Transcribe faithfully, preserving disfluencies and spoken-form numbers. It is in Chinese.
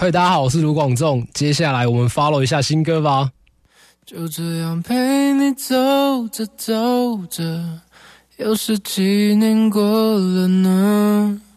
嘿，大家好，我是卢广仲。接下来我们 follow 一下新歌吧。 就这样陪你走着走着，又是几年过了呢？